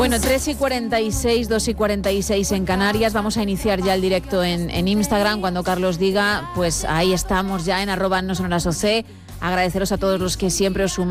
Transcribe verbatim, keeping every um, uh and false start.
Bueno, tres y cuarenta y seis, dos y cuarenta y seis en Canarias. Vamos a iniciar ya el directo en, en Instagram. Cuando Carlos diga, pues ahí estamos ya en arroba no son horas O C. Agradeceros a todos los que siempre os sumáis.